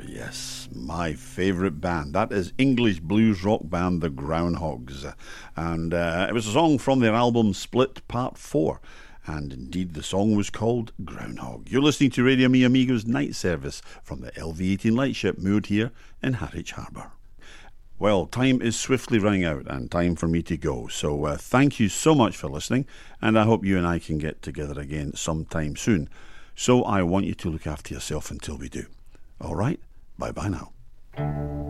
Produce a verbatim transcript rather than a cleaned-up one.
Yes, my favourite band. That is English blues rock band The Groundhogs. And uh, it was a song from their album Split Part four. And indeed, the song was called Groundhog. You're listening to Radio Mi Amigos Night Service from the L V eighteen Lightship moored here in Harwich Harbour. Well, time is swiftly running out and time for me to go. So uh, thank you so much for listening, and I hope you and I can get together again sometime soon. So I want you to look after yourself until we do. All right? Bye-bye now.